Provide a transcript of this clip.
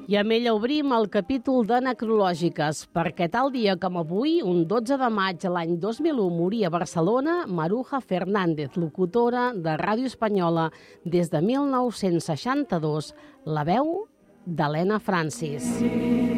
I amb ella obrim el capítol de necrològiques, perquè tal dia com avui, un 12 de maig de l'any 2001, moria a Barcelona Maruja Fernández, locutora de Ràdio Espanyola des de 1962, la veu d'Helena Francis.